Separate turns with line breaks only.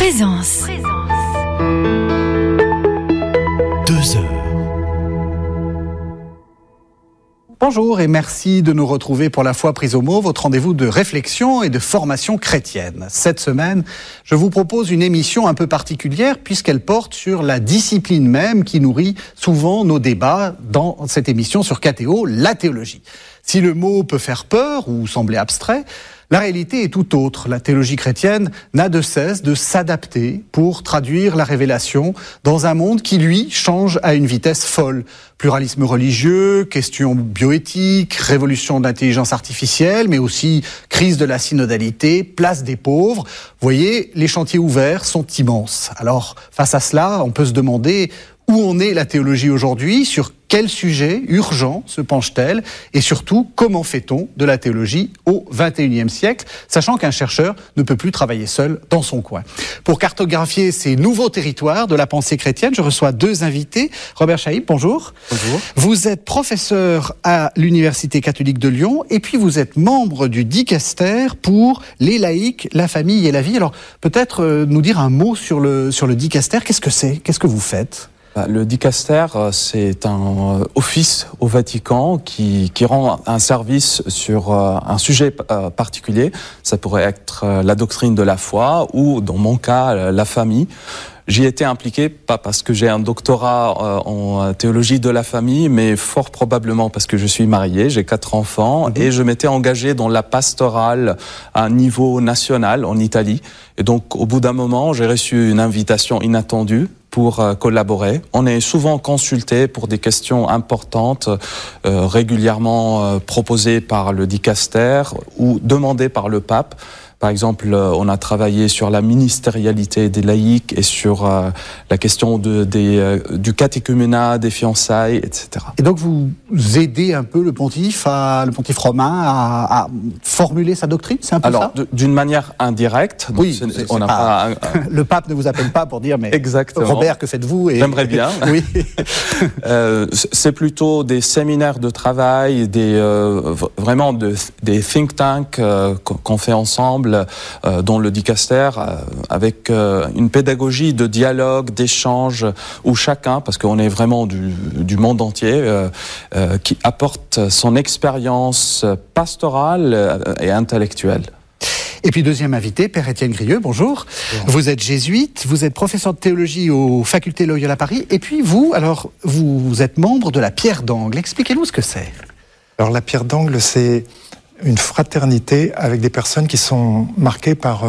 Présence.
2 heures. Bonjour et merci de nous retrouver pour La Foi prise au mot, votre rendez-vous de réflexion et de formation chrétienne. Cette semaine, je vous propose une émission un peu particulière puisqu'elle porte sur la discipline même qui nourrit souvent nos débats dans cette émission sur KTO, la théologie. Si le mot peut faire peur ou sembler abstrait, la réalité est tout autre. La théologie chrétienne n'a de cesse de s'adapter pour traduire la révélation dans un monde qui, lui, change à une vitesse folle. Pluralisme religieux, questions bioéthiques, révolution de l'intelligence artificielle, mais aussi crise de la synodalité, place des pauvres. Vous voyez, les chantiers ouverts sont immenses. Alors, face à cela, on peut se demander où en est la théologie aujourd'hui, sur quel sujet urgent se penche-t-elle et surtout, comment fait-on de la théologie au XXIe siècle, sachant qu'un chercheur ne peut plus travailler seul dans son coin. Pour cartographier ces nouveaux territoires de la pensée chrétienne, je reçois 2 invités. Robert Chaïb, bonjour.
Bonjour.
Vous êtes professeur à l'Université catholique de Lyon et puis vous êtes membre du dicaster pour les laïcs, la famille et la vie. Alors peut-être nous dire un mot sur le dicaster. Qu'est-ce que c'est ? Qu'est-ce que vous faites ?
Le dicaster, c'est un office au Vatican qui rend un service sur un sujet particulier. Ça pourrait être la doctrine de la foi ou, dans mon cas, la famille. J'y étais impliqué, pas parce que j'ai un doctorat en théologie de la famille, mais fort probablement parce que je suis marié, j'ai 4 enfants, et je m'étais engagé dans la pastorale à un niveau national en Italie. Et donc, au bout d'un moment, j'ai reçu une invitation inattendue pour collaborer. On est souvent consulté pour des questions importantes, régulièrement proposées par le dicaster ou demandées par le pape. Par exemple, on a travaillé sur la ministérialité des laïcs et sur la question du catéchuménat, des fiançailles, etc. Et
donc vous aidez un peu le pontife romain à formuler sa doctrine, c'est un peu ça ?
D'une manière indirecte. Donc
oui, on n'a pas. Le pape ne vous appelle pas pour dire mais
exactement.
Robert, que faites-vous ?
J'aimerais bien.
Oui.
C'est plutôt des séminaires de travail, vraiment des think tanks qu'on fait ensemble dans le dicaster, avec une pédagogie de dialogue, d'échange, où chacun, parce qu'on est vraiment du monde entier, qui apporte son expérience pastorale et intellectuelle.
Et puis deuxième invité, Père Étienne Grieux, bonjour. Vous êtes jésuite, vous êtes professeur de théologie aux facultés Loyola Paris, et puis vous êtes membre de la Pierre d'Angle. Expliquez-nous ce que c'est.
Alors la Pierre d'Angle, c'est une fraternité avec des personnes qui sont marquées par